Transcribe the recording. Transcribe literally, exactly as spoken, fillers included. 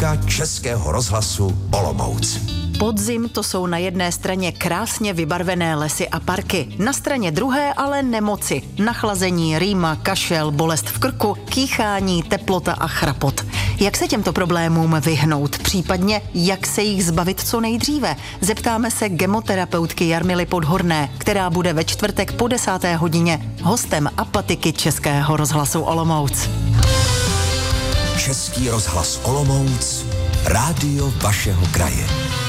Českého rozhlasu Olomouc. Podzim to jsou na jedné straně krásně vybarvené lesy a parky, na straně druhé ale nemoci, nachlazení, rýma, kašel, bolest v krku, kýchání, teplota a chrapot. Jak se těmto problémům vyhnout, případně jak se jich zbavit co nejdříve? Zeptáme se gemoterapeutky Jarmily Podhorné, která bude ve čtvrtek po desáté hodině hostem Apatiky Českého rozhlasu Olomouc. Český rozhlas Olomouc, rádio vašeho kraje.